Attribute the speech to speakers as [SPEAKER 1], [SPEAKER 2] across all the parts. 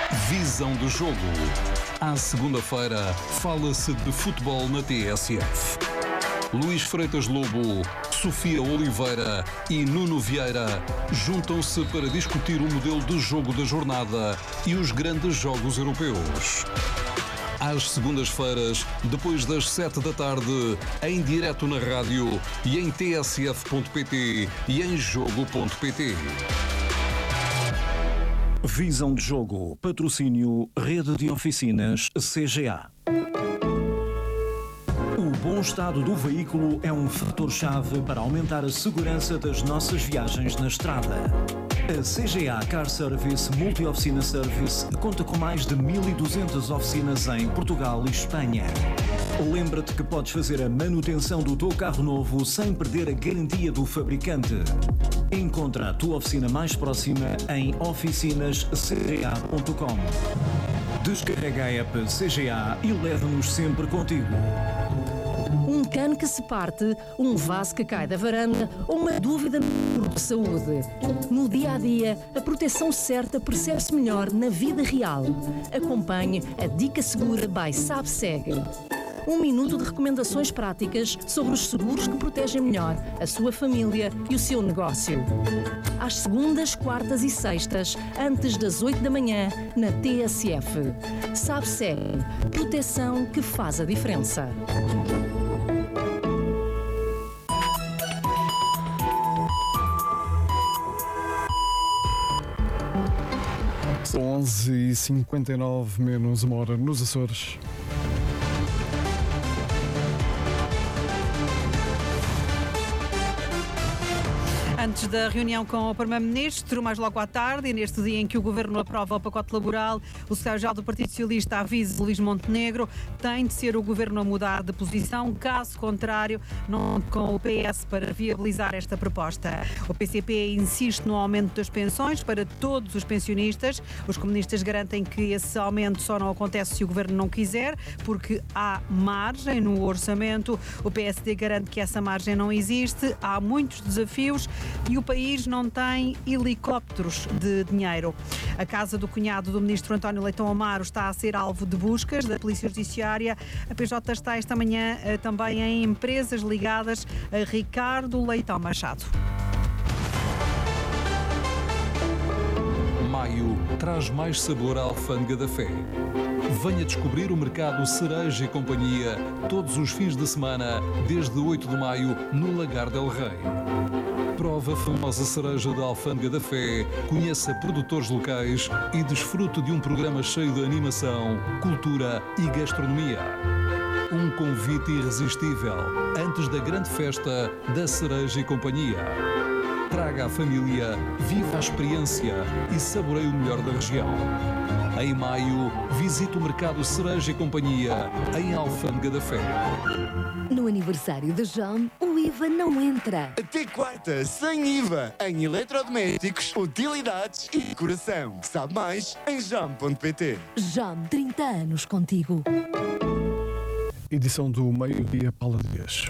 [SPEAKER 1] Visão do jogo. À segunda-feira, fala-se de futebol na TSF. Luís Freitas Lobo, Sofia Oliveira e Nuno Vieira juntam-se para discutir o modelo de jogo da jornada e os grandes jogos europeus. Às segundas-feiras, depois das 7 da tarde, em direto na rádio e em tsf.pt e em jogo.pt.
[SPEAKER 2] Visão de jogo, patrocínio, rede de oficinas CGA. O bom estado do veículo é um fator-chave para aumentar a segurança das nossas viagens na estrada. A CGA Car Service Multi-Oficina Service conta com mais de 1.200 oficinas em Portugal e Espanha. Lembra-te que podes fazer a manutenção do teu carro novo sem perder a garantia do fabricante. Encontra a tua oficina mais próxima em oficinascga.com. Descarrega a app CGA e leva-nos sempre contigo.
[SPEAKER 3] Um cano que se parte, um vaso que cai da varanda ou uma dúvida de saúde. No dia a dia, a proteção certa percebe-se melhor na vida real. Acompanhe a Dica Segura by SABSEG. Um minuto de recomendações práticas sobre os seguros que protegem melhor a sua família e o seu negócio. Às segundas, quartas e sextas, antes das 8 da manhã, na TSF. SABSEG. Proteção que faz a diferença.
[SPEAKER 4] São 11h59, menos uma hora nos Açores.
[SPEAKER 5] Antes da reunião com o Primeiro-Ministro, mais logo à tarde, e neste dia em que o Governo aprova o pacote laboral, o secretário-geral do Partido Socialista avisa Luís Montenegro, tem de ser o Governo a mudar de posição, caso contrário, não com o PS para viabilizar esta proposta. O PCP insiste no aumento das pensões para todos os pensionistas. Os comunistas garantem que esse aumento só não acontece se o Governo não quiser, porque há margem no orçamento. O PSD garante que essa margem não existe, há muitos desafios e o país não tem helicópteros de dinheiro. A casa do cunhado do ministro António Leitão Amaro está a ser alvo de buscas da Polícia Judiciária. A PJ está esta manhã também em empresas ligadas a Ricardo Leitão Machado.
[SPEAKER 1] Maio traz mais sabor à alfândega da fé. Venha descobrir o mercado Cereja e Companhia todos os fins de semana, desde 8 de maio, no Lagar del Rei. Prova a famosa cereja da Alfândega da Fé, conheça produtores locais e desfrute de um programa cheio de animação, cultura e gastronomia. Um convite irresistível antes da grande festa da Cereja e Companhia. Traga a família, viva a experiência e saboreie o melhor da região. Em maio, visite o mercado Cereja e Companhia, em Alfândega da Fé.
[SPEAKER 6] No aniversário de João, o IVA não entra.
[SPEAKER 7] Até quarta, sem IVA, em eletrodomésticos, utilidades e decoração. Sabe mais em jam.pt.
[SPEAKER 6] Jam, 30 anos contigo.
[SPEAKER 4] Edição do meio-dia, Paula Dias.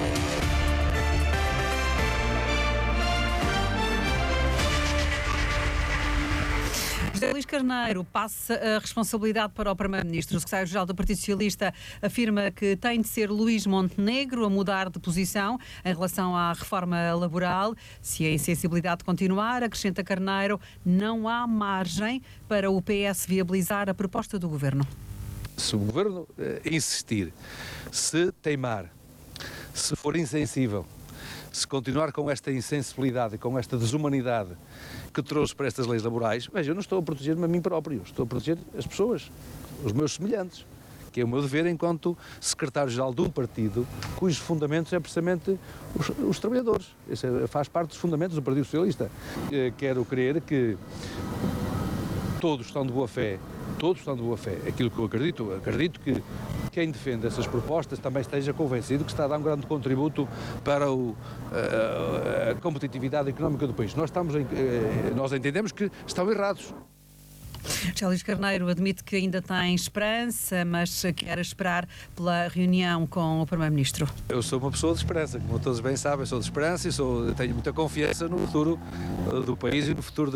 [SPEAKER 5] José Luís Carneiro passa a responsabilidade para o Primeiro-Ministro. O secretário-geral do Partido Socialista afirma que tem de ser Luís Montenegro a mudar de posição em relação à reforma laboral. Se a insensibilidade continuar, acrescenta Carneiro, não há margem para o PS viabilizar a proposta do Governo.
[SPEAKER 8] Se o Governo insistir, se teimar, se for insensível, se continuar com esta insensibilidade, com esta desumanidade que trouxe para estas leis laborais, veja, eu não estou a proteger-me a mim próprio, estou a proteger as pessoas, os meus semelhantes, que é o meu dever enquanto secretário-geral de um partido cujos fundamentos é precisamente os trabalhadores. Esse faz parte dos fundamentos do Partido Socialista. Quero crer que todos estão de boa fé, aquilo que eu acredito que quem defende essas propostas também esteja convencido que está a dar um grande contributo para a competitividade económica do país. Nós entendemos que estão errados.
[SPEAKER 5] José Luís Carneiro admite que ainda tem esperança, mas quer esperar pela reunião com o Primeiro-Ministro.
[SPEAKER 8] Eu sou uma pessoa de esperança, como todos bem sabem, sou de esperança e tenho muita confiança no futuro do país e no futuro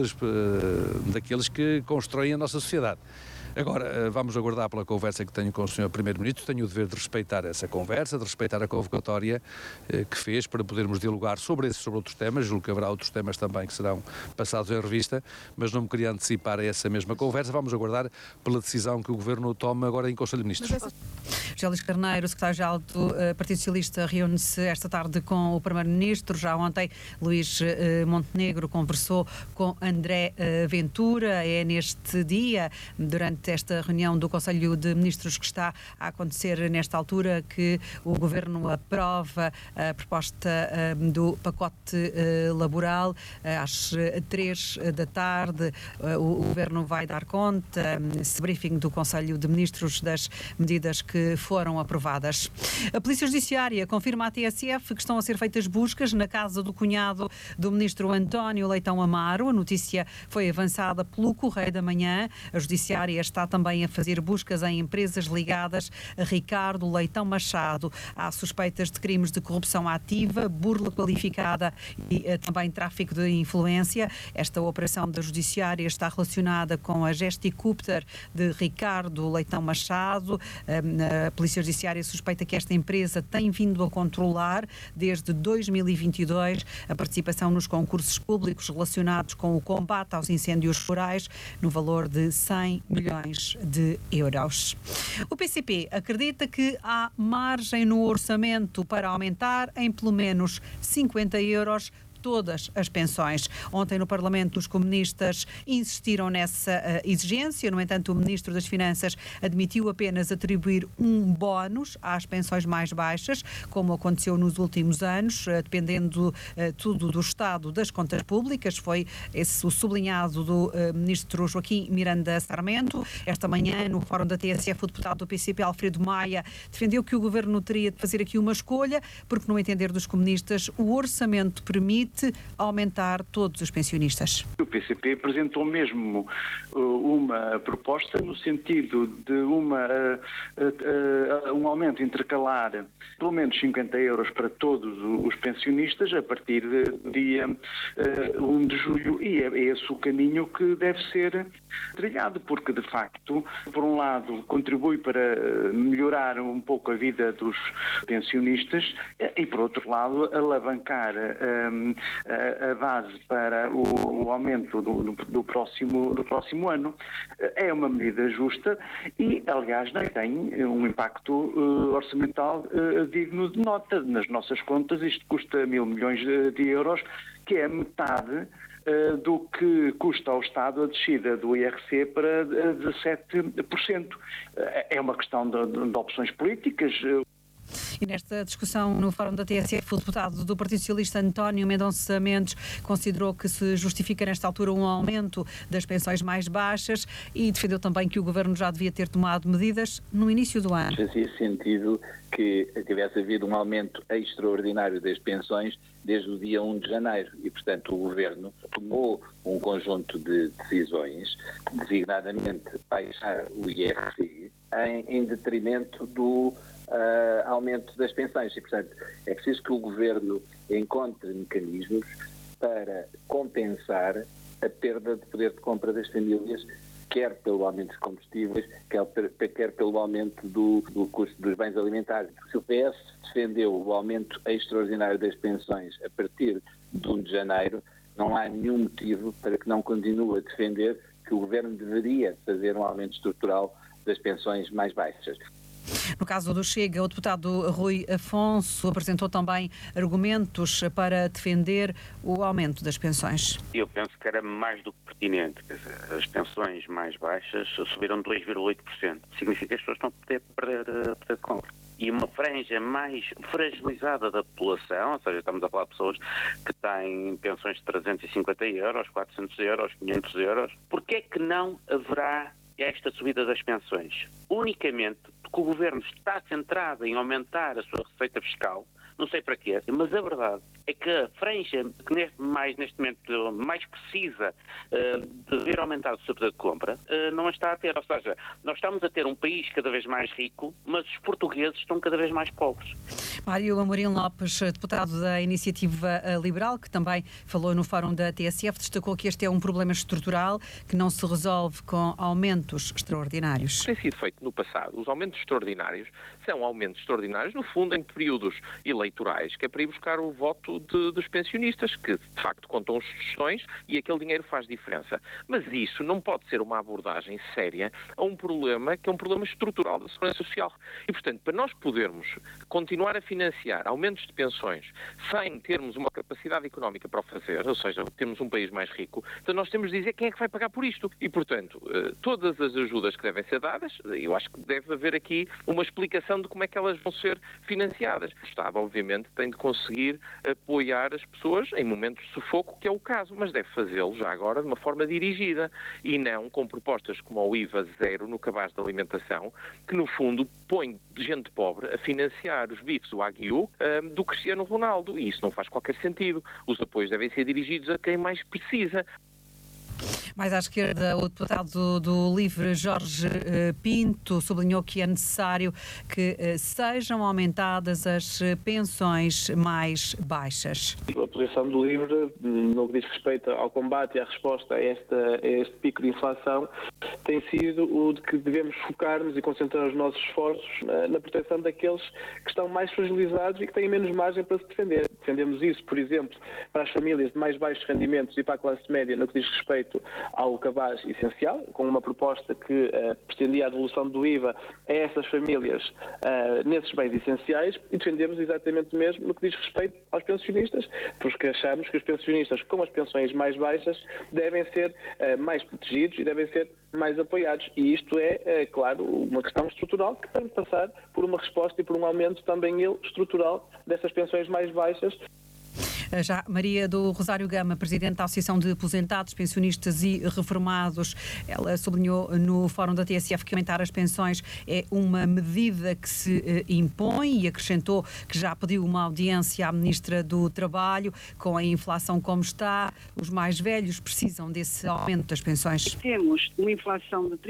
[SPEAKER 8] daqueles que constroem a nossa sociedade. Agora, vamos aguardar pela conversa que tenho com o Sr. Primeiro-Ministro. Tenho o dever de respeitar essa conversa, de respeitar a convocatória que fez para podermos dialogar sobre esse e sobre outros temas. Julgo que haverá outros temas também que serão passados em revista, mas não me queria antecipar a essa mesma conversa. Vamos aguardar pela decisão que o Governo toma agora em Conselho de Ministros.
[SPEAKER 5] José Luís Carneiro, secretário-geral do Partido Socialista, reúne-se esta tarde com o Primeiro-Ministro. Já ontem, Luís Montenegro conversou com André Ventura. É neste dia, durante esta reunião do Conselho de Ministros que está a acontecer nesta altura, que o Governo aprova a proposta do pacote laboral. Às 3 da tarde, o Governo vai dar conta, nesse briefing do Conselho de Ministros, das medidas que foram aprovadas. A Polícia Judiciária confirma à TSF que estão a ser feitas buscas na casa do cunhado do Ministro António Leitão Amaro. A notícia foi avançada pelo Correio da Manhã. A Judiciária está também a fazer buscas em empresas ligadas a Ricardo Leitão Machado. Há suspeitas de crimes de corrupção ativa, burla qualificada e também tráfico de influência. Esta operação da Judiciária está relacionada com a Gesticopter de Ricardo Leitão Machado. A Polícia Judiciária suspeita que esta empresa tem vindo a controlar desde 2022 a participação nos concursos públicos relacionados com o combate aos incêndios rurais no valor de 100 milhões de euros. O PCP acredita que há margem no orçamento para aumentar em pelo menos 50 euros todas as pensões. Ontem no Parlamento os comunistas insistiram nessa exigência. No entanto, o Ministro das Finanças admitiu apenas atribuir um bónus às pensões mais baixas, como aconteceu nos últimos anos, dependendo tudo do estado das contas públicas. Foi esse o sublinhado do Ministro Joaquim Miranda Sarmento. Esta manhã, no fórum da TSF, o deputado do PCP, Alfredo Maia, defendeu que o Governo teria de fazer aqui uma escolha, porque, no entender dos comunistas, o orçamento permite aumentar todos os pensionistas.
[SPEAKER 9] O PCP apresentou mesmo uma proposta no sentido de um aumento intercalar pelo menos 50 euros para todos os pensionistas a partir do dia 1 de julho, e é esse o caminho que deve ser trilhado, porque de facto, por um lado, contribui para melhorar um pouco a vida dos pensionistas e, por outro lado, alavancar a base para o aumento do próximo ano. É uma medida justa e, aliás, tem um impacto orçamental digno de nota. Nas nossas contas, isto custa 1.000 milhões de euros, que é metade do que custa ao Estado a descida do IRC para 17%. É uma questão de opções políticas.
[SPEAKER 5] E nesta discussão no fórum da TSF, o deputado do Partido Socialista, António Mendonça Mendes, considerou que se justifica nesta altura um aumento das pensões mais baixas e defendeu também que o Governo já devia ter tomado medidas no início do ano.
[SPEAKER 10] Fazia sentido que tivesse havido um aumento extraordinário das pensões desde o dia 1 de janeiro e, portanto, o Governo tomou um conjunto de decisões, designadamente baixar o IRC em detrimento do aumento das pensões. E, portanto, é preciso que o Governo encontre mecanismos para compensar a perda de poder de compra das famílias, quer pelo aumento dos combustíveis, quer pelo aumento do custo dos bens alimentares. Se o PS defendeu o aumento extraordinário das pensões a partir de 1 de janeiro, não há nenhum motivo para que não continue a defender que o Governo deveria fazer um aumento estrutural das pensões mais baixas.
[SPEAKER 5] No caso do Chega, o deputado Rui Afonso apresentou também argumentos para defender o aumento das pensões.
[SPEAKER 11] Eu penso que era mais do que pertinente. As pensões mais baixas subiram 2,8%. Significa que as pessoas estão a perder poder de compra. E uma franja mais fragilizada da população, ou seja, estamos a falar de pessoas que têm pensões de 350 euros, 400 euros, 500 euros. Porquê é que não haverá esta subida das pensões? Unicamente porque o Governo está centrado em aumentar a sua receita fiscal, não sei para quê, mas a verdade é que a franja que neste momento mais precisa de ver aumentado o seu poder de compra não a está a ter. Ou seja, nós estamos a ter um país cada vez mais rico, mas os portugueses estão cada vez mais pobres.
[SPEAKER 5] Mário Amorim Lopes, deputado da Iniciativa Liberal, que também falou no fórum da TSF, destacou que este é um problema estrutural que não se resolve com aumentos extraordinários.
[SPEAKER 12] Tem sido feito no passado. Os aumentos extraordinários são aumentos extraordinários, no fundo, em períodos eleitorais, que é para ir buscar o voto dos pensionistas, que de facto contam as sugestões e aquele dinheiro faz diferença. Mas isso não pode ser uma abordagem séria a um problema que é um problema estrutural da segurança social. E, portanto, para nós podermos continuar a financiar aumentos de pensões sem termos uma capacidade económica para o fazer, ou seja, termos um país mais rico, então nós temos de dizer quem é que vai pagar por isto. E, portanto, todas as ajudas que devem ser dadas, eu acho que deve haver aqui uma explicação de como é que elas vão ser financiadas. O Estado, obviamente, tem de conseguir apoiar as pessoas em momentos de sufoco, que é o caso, mas deve fazê-lo já agora de uma forma dirigida e não com propostas como o IVA zero no cabaz de alimentação, que no fundo põe gente pobre a financiar os bifes do Aguiu do Cristiano Ronaldo, e isso não faz qualquer sentido. Os apoios devem ser dirigidos a quem mais precisa.
[SPEAKER 5] Mais à esquerda, o deputado do LIVRE, Jorge Pinto, sublinhou que é necessário que sejam aumentadas as pensões mais baixas.
[SPEAKER 13] A posição do LIVRE, no que diz respeito ao combate e à resposta a este pico de inflação, tem sido o de que devemos focar-nos e concentrar os nossos esforços na proteção daqueles que estão mais fragilizados e que têm menos margem para se defender. Defendemos isso, por exemplo, para as famílias de mais baixos rendimentos e para a classe média, no que diz respeito ao cabaz essencial, com uma proposta que pretendia a devolução do IVA a essas famílias nesses bens essenciais, e defendemos exatamente o mesmo no que diz respeito aos pensionistas, porque achamos que os pensionistas com as pensões mais baixas devem ser mais protegidos e devem ser mais apoiados. E isto é, claro, uma questão estrutural que tem de passar por uma resposta e por um aumento também estrutural dessas pensões mais baixas.
[SPEAKER 5] Já Maria do Rosário Gama, presidente da Associação de Aposentados, Pensionistas e Reformados, ela sublinhou no fórum da TSF que aumentar as pensões é uma medida que se impõe e acrescentou que já pediu uma audiência à Ministra do Trabalho. Com a inflação como está, os mais velhos precisam desse aumento das pensões.
[SPEAKER 14] Temos uma inflação de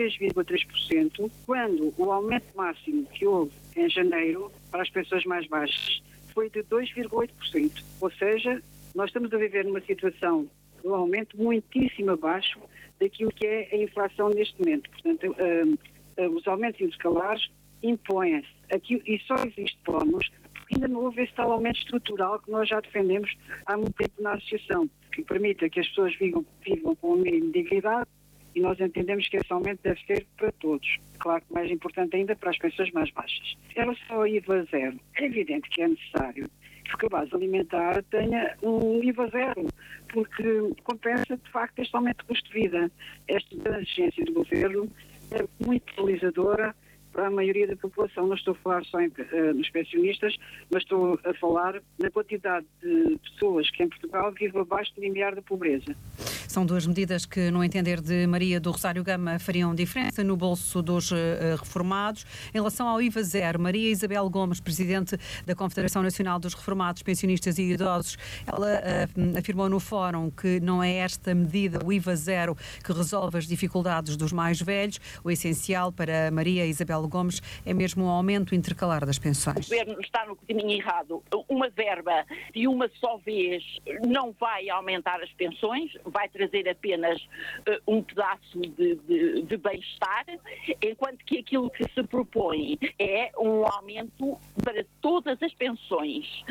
[SPEAKER 14] 3,3%, quando o aumento máximo que houve em janeiro para as pensões mais baixas foi de 2,8%. Ou seja, nós estamos a viver numa situação de um aumento muitíssimo abaixo daquilo que é a inflação neste momento. Portanto, os aumentos intercalares impõem-se. Aqui, e só existe bónus porque ainda não houve esse tal aumento estrutural que nós já defendemos há muito tempo na Associação, que permita que as pessoas vivam com um mínimo de dignidade, e nós entendemos que esse aumento deve ser para todos. Claro que mais importante ainda para as pensões mais baixas. Em relação ao IVA zero, é evidente que é necessário que o cabaz alimentar tenha um IVA zero, porque compensa de facto este aumento de custo de vida. Esta exigência do governo é muito penalizadora para a maioria da população. Não estou a falar só nos pensionistas, mas estou a falar na quantidade de pessoas que em Portugal vivem abaixo do limiar da pobreza.
[SPEAKER 5] São duas medidas que, no entender de Maria do Rosário Gama, fariam diferença no bolso dos reformados. Em relação ao IVA zero, Maria Isabel Gomes, presidente da Confederação Nacional dos Reformados, Pensionistas e Idosos, ela afirmou no fórum que não é esta medida, o IVA zero, que resolve as dificuldades dos mais velhos. O essencial para Maria Isabel Gomes é mesmo o aumento intercalar das pensões.
[SPEAKER 15] O governo está no caminho errado. Uma verba de uma só vez não vai aumentar as pensões, vai trazer apenas um pedaço de bem-estar, enquanto que aquilo que se propõe é um aumento para todas as pensões.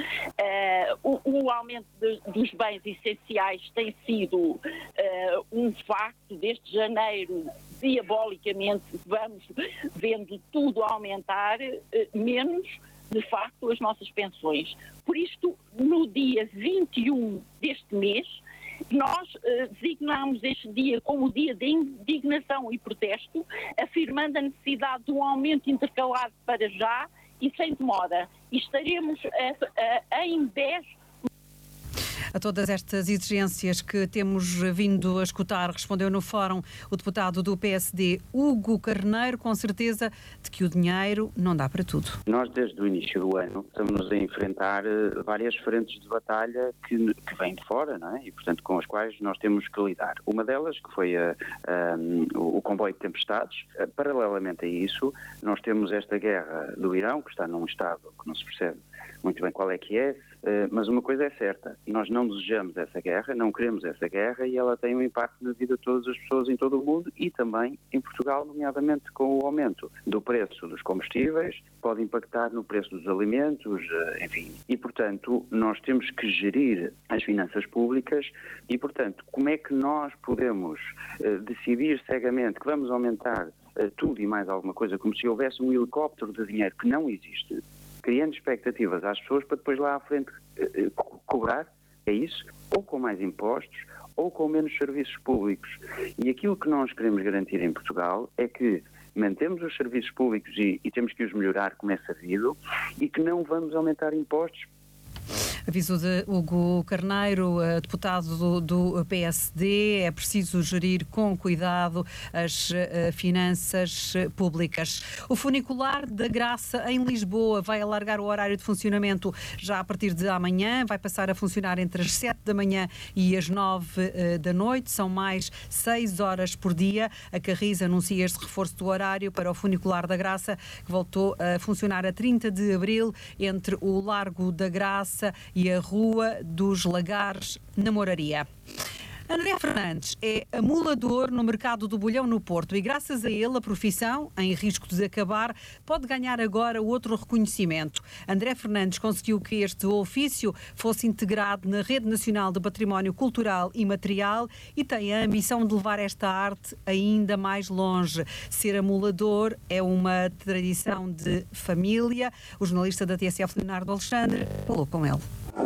[SPEAKER 15] O aumento dos bens essenciais tem sido um facto. Desde janeiro, diabolicamente, vamos vendo tudo aumentar, menos, de facto, as nossas pensões. Por isto, no dia 21 deste mês, nós designamos este dia como dia de indignação e protesto, afirmando a necessidade de um aumento intercalado para já e sem demora. E estaremos em 10.
[SPEAKER 5] A todas estas exigências que temos vindo a escutar, respondeu no fórum o deputado do PSD, Hugo Carneiro, com certeza de que o dinheiro não dá para tudo.
[SPEAKER 11] Nós, desde o início do ano, estamos a enfrentar várias frentes de batalha que vêm de fora, não é? E, portanto, com as quais nós temos que lidar. Uma delas, que foi o comboio de tempestades. Paralelamente a isso, nós temos esta guerra do Irão, que está num estado que não se percebe muito bem qual é que é, mas uma coisa é certa, nós não desejamos essa guerra, não queremos essa guerra e ela tem um impacto na vida de todas as pessoas em todo o mundo e também em Portugal, nomeadamente com o aumento do preço dos combustíveis, pode impactar no preço dos alimentos, enfim. E, portanto, nós temos que gerir as finanças públicas e, portanto, como é que nós podemos decidir cegamente que vamos aumentar tudo e mais alguma coisa, como se houvesse um helicóptero de dinheiro que não existe, criando expectativas às pessoas para depois lá à frente cobrar, é isso? Ou com mais impostos, ou com menos serviços públicos. E aquilo que nós queremos garantir em Portugal é que mantemos os serviços públicos e temos que os melhorar como é sabido e que não vamos aumentar impostos.
[SPEAKER 5] Aviso de Hugo Carneiro, deputado do PSD, é preciso gerir com cuidado as finanças públicas. O funicular da Graça em Lisboa vai alargar o horário de funcionamento já a partir de amanhã, vai passar a funcionar entre as 7 da manhã e as 9 da noite, são mais 6 horas por dia. A Carris anuncia este reforço do horário para o funicular da Graça, que voltou a funcionar a 30 de abril entre o Largo da Graça e a Rua dos Lagares, na Moraria. André Fernandes é amulador no mercado do Bolhão no Porto e graças a ele a profissão, em risco de acabar, pode ganhar agora outro reconhecimento. André Fernandes conseguiu que este ofício fosse integrado na Rede Nacional de Património Cultural e Material e tem a ambição de levar esta arte ainda mais longe. Ser amulador é uma tradição de família. O jornalista da TSF, Leonardo Alexandre, falou com ele.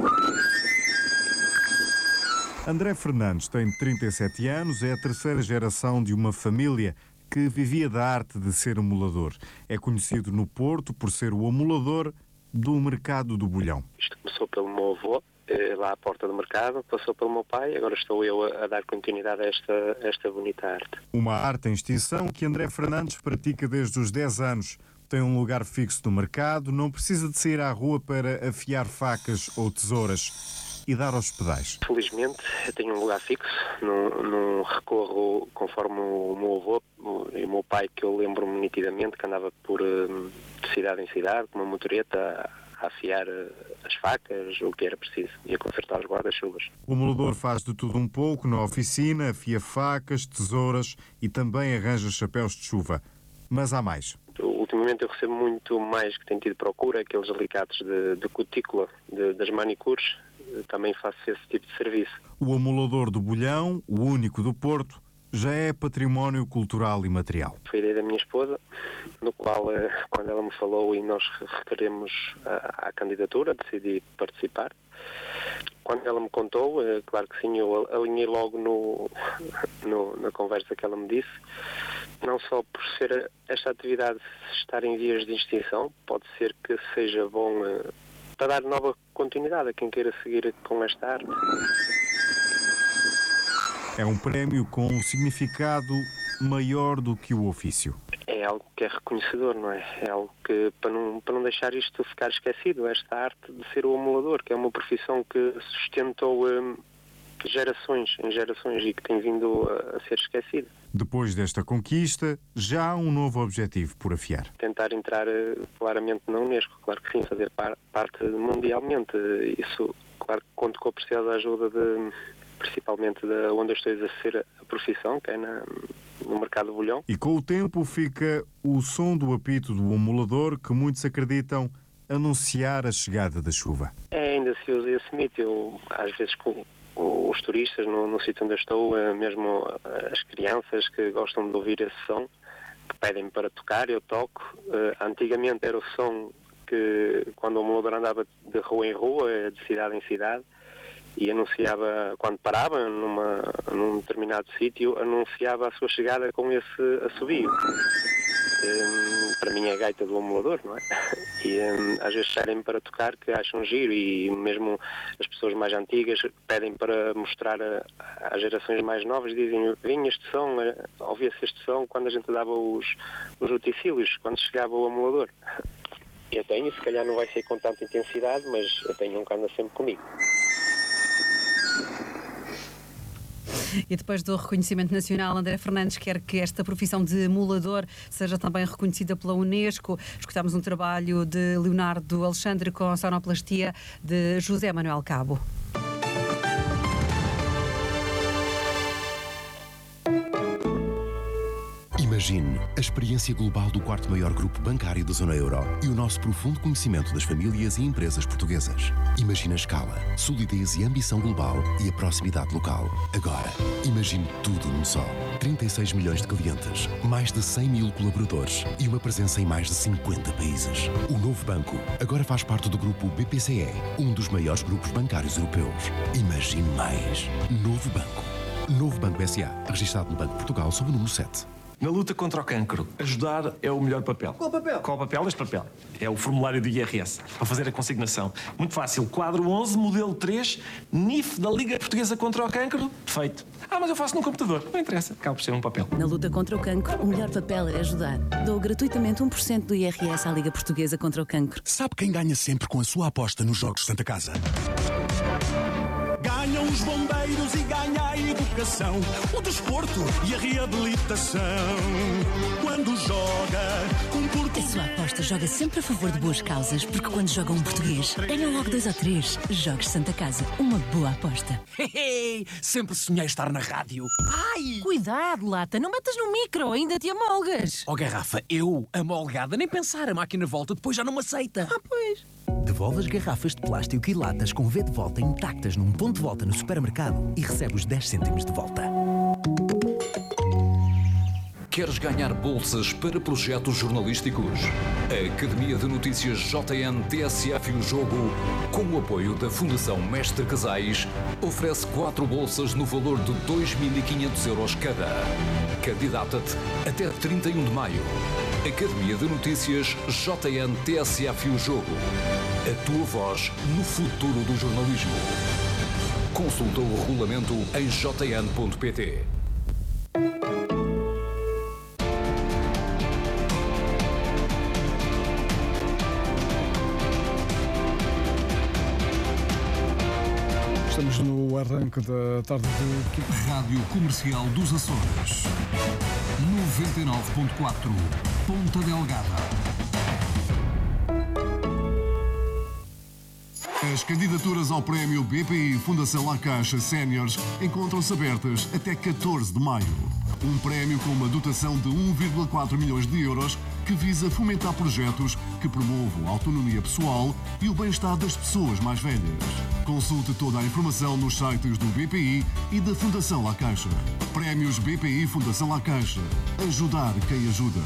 [SPEAKER 16] André Fernandes tem 37 anos, é a terceira geração de uma família que vivia da arte de ser amulador. É conhecido no Porto por ser o amulador do mercado do Bolhão.
[SPEAKER 17] Isto começou pelo meu avô, lá à porta do mercado, passou pelo meu pai, agora estou eu a dar continuidade a esta bonita arte.
[SPEAKER 16] Uma arte em extinção que André Fernandes pratica desde os 10 anos. Tem um lugar fixo no mercado, não precisa de sair à rua para afiar facas ou tesouras e dar aos pedais.
[SPEAKER 17] Felizmente eu tenho um lugar fixo, não recorro conforme o meu avô e o meu pai, que eu lembro-me nitidamente que andava por cidade em cidade com uma motoreta a afiar as facas, o que era preciso, e a consertar os guarda-chuvas.
[SPEAKER 16] O amulador faz de tudo um pouco na oficina, afia facas, tesouras e também arranja chapéus de chuva. Mas há mais.
[SPEAKER 17] Ultimamente eu recebo muito mais, que tem tido procura, aqueles alicates de cutícula, das manicures. Também faço esse tipo de serviço.
[SPEAKER 16] O amulador do Bolhão, o único do Porto, já é património cultural e material.
[SPEAKER 17] Foi a ideia da minha esposa, no qual, quando ela me falou e nós requeremos à candidatura, decidi participar. Quando ela me contou, claro que sim, eu alinhei logo na conversa que ela me disse, não só por ser esta atividade estar em vias de extinção, pode ser que seja bom para dar nova continuidade a quem queira seguir com esta arte.
[SPEAKER 16] É um prémio com um significado maior do que o ofício.
[SPEAKER 17] É algo que é reconhecedor, não é? É algo que, para não deixar isto ficar esquecido, esta arte de ser o amulador, que é uma profissão que sustentou gerações em gerações e que tem vindo a ser esquecida.
[SPEAKER 16] Depois desta conquista, já há um novo objetivo por afiar.
[SPEAKER 17] Tentar entrar claramente na Unesco, claro que sim, fazer parte mundialmente. Isso, claro que conto com a preciosa ajuda principalmente de onde eu estou a exercer a profissão, que é no mercado do Bolhão.
[SPEAKER 16] E com o tempo fica o som do apito do amulador que muitos acreditam anunciar a chegada da chuva.
[SPEAKER 17] Ainda se usa esse mito. Eu, às vezes, com os turistas no sítio onde eu estou, mesmo as crianças que gostam de ouvir esse som, que pedem para tocar, eu toco. Antigamente era o som que, quando o amulador andava de rua em rua, de cidade em cidade, e anunciava, quando parava num determinado sítio, anunciava a sua chegada com esse assobio. para mim é a gaita do amulador, não é? E às vezes pedem para tocar, que acham giro, e mesmo as pessoas mais antigas pedem para mostrar às gerações mais novas, dizem, vinha este som, ouvia-se este som quando a gente dava os utensílios, quando chegava o amulador. Eu tenho, se calhar não vai ser com tanta intensidade, mas eu tenho um que anda sempre comigo.
[SPEAKER 5] E depois do reconhecimento nacional, André Fernandes quer que esta profissão de emulador seja também reconhecida pela Unesco. Escutámos um trabalho de Leonardo Alexandre com a sonoplastia de José Manuel Cabo.
[SPEAKER 18] Imagine a experiência global do quarto maior grupo bancário da zona euro e o nosso profundo conhecimento das famílias e empresas portuguesas. Imagine a escala, solidez e ambição global e a proximidade local. Agora, imagine tudo num só. 36 milhões de clientes, mais de 100 mil colaboradores e uma presença em mais de 50 países. O novo banco agora faz parte do grupo BPCE, um dos maiores grupos bancários europeus. Imagine mais. Novo banco. Novo Banco S.A., registado no Banco de Portugal sob o número 7.
[SPEAKER 19] Na luta contra o cancro, ajudar é o melhor papel.
[SPEAKER 20] Qual papel?
[SPEAKER 19] Qual papel? Este papel. É o formulário do IRS, para fazer a consignação. Muito fácil. Quadro 11, modelo 3, NIF da Liga Portuguesa contra o Cancro. Feito. Mas eu faço no computador. Não interessa. Acaba por ser um papel.
[SPEAKER 21] Na luta contra o cancro, o melhor papel é ajudar. Dou gratuitamente 1% do IRS à Liga Portuguesa contra o Cancro.
[SPEAKER 18] Sabe quem ganha sempre com a sua aposta nos Jogos de Santa Casa?
[SPEAKER 22] Ganham os bombeiros e ganha a educação, o desporto e a reabilitação. Quando joga um português...
[SPEAKER 21] A sua aposta joga sempre a favor de boas causas, porque quando joga um português, ganha logo 2 ou 3. Jogos Santa Casa, uma boa aposta.
[SPEAKER 20] Sempre sonhei estar na rádio.
[SPEAKER 3] Ai! Cuidado, Lata, não metas no micro, ainda te amolgas.
[SPEAKER 20] Oh, garrafa, eu, amolgada, nem pensar, a máquina volta, depois já não me aceita.
[SPEAKER 3] Pois.
[SPEAKER 23] Devolve as garrafas de plástico e latas com V de volta intactas num ponto de volta no supermercado e recebe os 10 cêntimos de volta.
[SPEAKER 1] Queres ganhar bolsas para projetos jornalísticos? A Academia de Notícias JN TSF e o Jogo, com o apoio da Fundação Mestre Casais, oferece 4 bolsas no valor de 2.500 euros cada. Candidata-te até 31 de maio. Academia de Notícias JN TSF e o Jogo. A tua voz no futuro do jornalismo. Consulta o regulamento em jn.pt.
[SPEAKER 4] Estamos no arranque da tarde de
[SPEAKER 1] Rádio Comercial dos Açores. 99.4 Ponta Delgada. As candidaturas ao prémio BPI Fundação La Caixa Séniores encontram-se abertas até 14 de maio. Um prémio com uma dotação de 1,4 milhões de euros que visa fomentar projetos que promovam a autonomia pessoal e o bem-estar das pessoas mais velhas. Consulte toda a informação nos sites do BPI e da Fundação La Caixa. Prémios BPI Fundação La Caixa. Ajudar quem ajuda.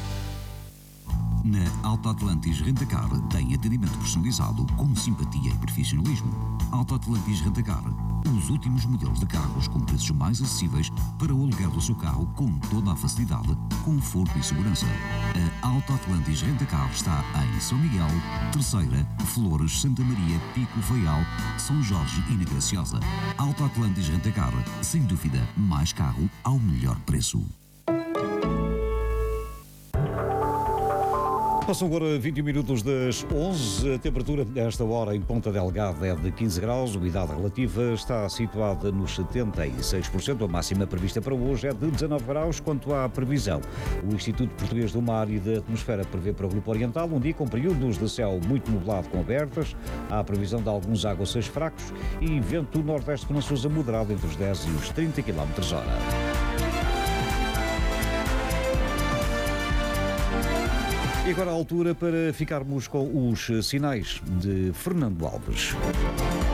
[SPEAKER 24] Na Alta Atlantis Rentacar tem atendimento personalizado com simpatia e profissionalismo. Alta Atlantis Rentacar, os últimos modelos de carros com preços mais acessíveis para o aluguer do seu carro com toda a facilidade, conforto e segurança. A Alta Atlantis Rentacar está em São Miguel, Terceira, Flores, Santa Maria, Pico, Faial, São Jorge e na Graciosa. Alta Atlantis Rentacar, sem dúvida, mais carro ao melhor preço.
[SPEAKER 25] Passam agora 21 minutos das 11. A temperatura a esta hora em Ponta Delgada é de 15 graus. A umidade relativa está situada nos 76%. A máxima prevista para hoje é de 19 graus. Quanto à previsão, o Instituto Português do Mar e da Atmosfera prevê para o Grupo Oriental um dia com períodos de céu muito nublado com abertas. Há a previsão de alguns aguaceiros fracos e vento nordeste com Sousa moderado entre os 10 e os 30 km/h. E agora a altura para ficarmos com os sinais de Fernando Alves.